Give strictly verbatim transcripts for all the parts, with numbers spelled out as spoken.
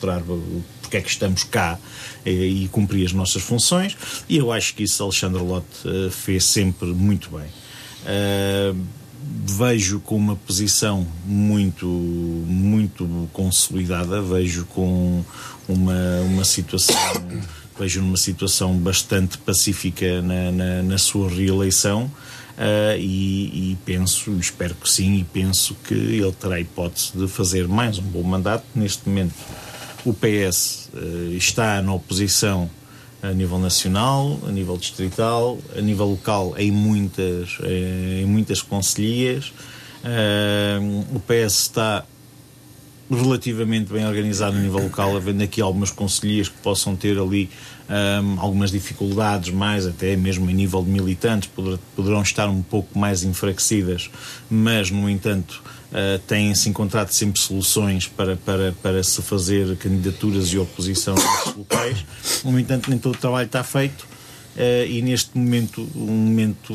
mostrar porque é que estamos cá e, e cumprir as nossas funções, e eu acho que isso Alexandre Lotte uh, fez sempre muito bem. Uh, vejo com uma posição muito, muito consolidada, vejo com uma, uma situação, vejo numa situação bastante pacífica na, na, na sua reeleição, uh, e, e penso, espero que sim, e penso que ele terá hipótese de fazer mais um bom mandato. Neste momento o P S uh, está na oposição a nível nacional, a nível distrital, a nível local em muitas, em muitas concelhias. Uh, o P S está relativamente bem organizado a nível local, havendo aqui algumas concelhias que possam ter ali um, algumas dificuldades, mais até mesmo a nível de militantes, poder, poderão estar um pouco mais enfraquecidas, mas, no entanto, uh, têm-se encontrado sempre soluções para, para, para se fazer candidaturas e oposição nesses locais. No entanto, nem todo o trabalho está feito, uh, e neste momento, um momento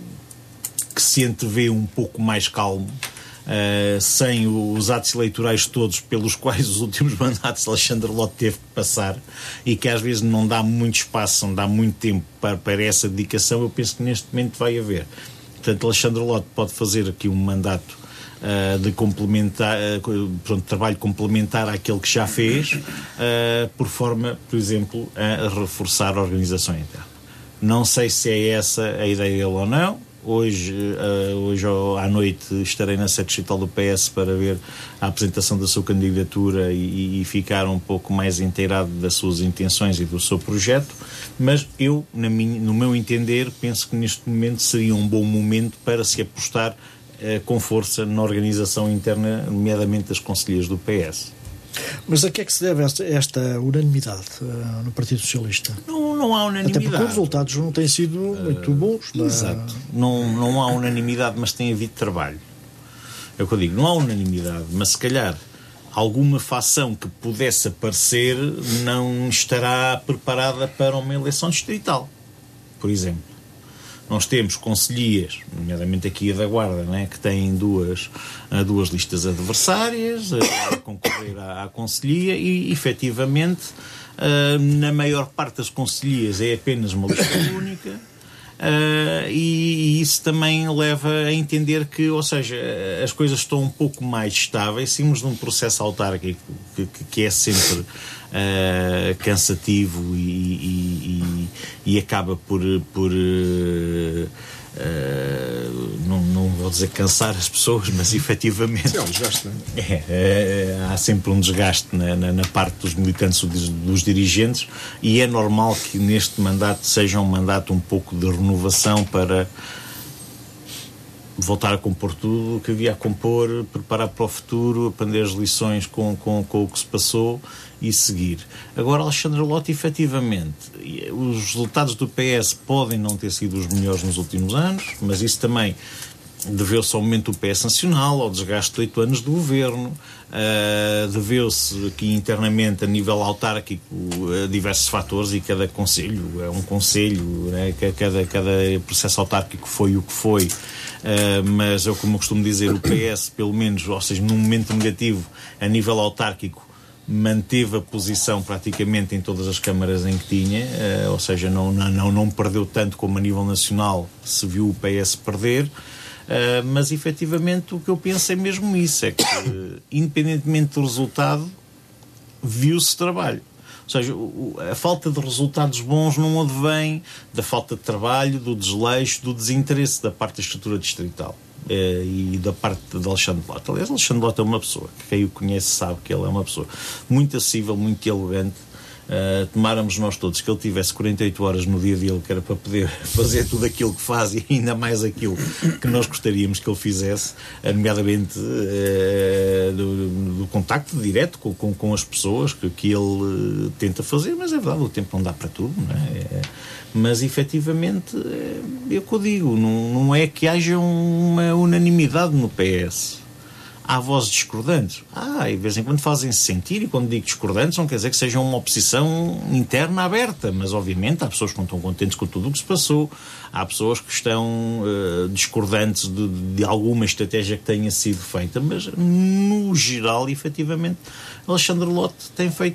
que se antevê um pouco mais calmo, Uh, sem os atos eleitorais todos pelos quais os últimos mandatos Alexandre Lotte teve que passar, e que às vezes não dá muito espaço, não dá muito tempo para, para essa dedicação, eu penso que neste momento vai haver. Portanto, Alexandre Lotte pode fazer aqui um mandato uh, de complementar, uh, pronto, trabalho complementar àquele que já fez, uh, por forma, por exemplo, a reforçar a organização interna. Não sei se é essa a ideia dele ou não. Hoje, uh, hoje à noite estarei na sede distrital do P S para ver a apresentação da sua candidatura e, e ficar um pouco mais inteirado das suas intenções e do seu projeto, mas eu, na minha, no meu entender, penso que neste momento seria um bom momento para se apostar uh, com força na organização interna, nomeadamente das concelhias do P S. Mas a que é que se deve esta, esta unanimidade uh, no Partido Socialista? Não, não há unanimidade. Até porque os resultados não têm sido uh, muito bons. Exato. Não, não há unanimidade, mas tem havido trabalho. É o que eu digo, não há unanimidade, mas se calhar alguma fação que pudesse aparecer não estará preparada para uma eleição distrital, por exemplo. Nós temos concelhias, nomeadamente aqui a da Guarda, né, que têm duas, duas listas adversárias a, a concorrer à, à concelhia, e, efetivamente, uh, na maior parte das concelhias é apenas uma lista única, uh, e, e isso também leva a entender que, ou seja, as coisas estão um pouco mais estáveis. Saímos de um processo autárquico que, que, que é sempre Uh, cansativo e, e, e, e acaba por, por uh, uh, não, não vou dizer cansar as pessoas, mas efetivamente sim, é um desgaste, não é? É, é, há sempre um desgaste na, na, na parte dos militantes, dos, dos dirigentes, e é normal que neste mandato seja um mandato um pouco de renovação para voltar a compor tudo o que havia a compor, preparar para o futuro, aprender as lições com, com, com o que se passou e seguir. Agora, Alexandre Lotte, efetivamente, os resultados do P S podem não ter sido os melhores nos últimos anos, mas isso também deveu-se ao momento do P S nacional, ao desgaste de oito anos do governo, uh, deveu-se aqui internamente, a nível autárquico, a diversos fatores, e cada conselho é um conselho, né? cada, cada processo autárquico foi o que foi, uh, mas eu, como eu costumo dizer, o P S, pelo menos, ou seja, num momento negativo, a nível autárquico, manteve a posição praticamente em todas as câmaras em que tinha, uh, ou seja, não, não, não perdeu tanto como a nível nacional se viu o P S perder, uh, mas efetivamente o que eu penso é mesmo isso, é que uh, independentemente do resultado, viu-se trabalho. Ou seja, o, a falta de resultados bons não advém da falta de trabalho, do desleixo, do desinteresse da parte da estrutura distrital. Uh, e da parte de Alexandre Lotte. Aliás, Alexandre Lotte é uma pessoa que quem o conhece sabe que ele é uma pessoa muito acessível, muito elegante. Uh, tomáramos nós todos que ele tivesse quarenta e oito horas no dia dele, que era para poder fazer tudo aquilo que faz e ainda mais aquilo que nós gostaríamos que ele fizesse, nomeadamente uh, do, do contacto direto com, com, com as pessoas que, que ele uh, tenta fazer, mas é verdade, o tempo não dá para tudo, não é? É, mas efetivamente é o que eu digo, não, não é que haja uma unanimidade no P S. há vozes discordantes. Ah, e de vez em quando fazem-se sentir, e quando digo discordantes não quer dizer que seja uma oposição interna aberta, mas obviamente há pessoas que não estão contentes com tudo o que se passou, há pessoas que estão uh, discordantes de, de alguma estratégia que tenha sido feita, mas no geral, efetivamente, Alexandre Lott tem feito